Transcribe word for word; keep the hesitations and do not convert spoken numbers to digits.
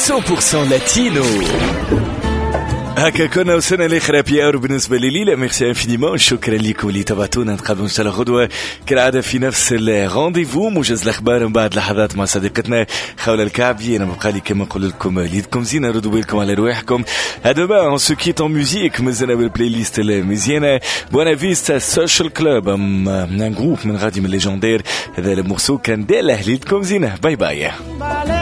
مية بالمية لاتينو. هكا كنا وصلنا لاخر بيار بالنسبه لليله. ميرسي انفينيمون، شكرا لكم اللي تابعتونا. نتقابلوا ان شاء الله غدوه كالعاده في نفس الرونديفو. موجز الاخبار من بعد لحظات مع صديقتنا خوله الكعبي. انا بقى لي كما نقول لكم ليدكم زينه، ردوا بالكم على رواحكم. هذا بقى اون سو كيت اون ميوزيك. مازلنا بالبلاي ليست المزيانه بونا فيستا سوشيال كلوب، ان جروب من غادي من ليجوندير. هذا المورسو كان داله ليدكم زينه. باي باي.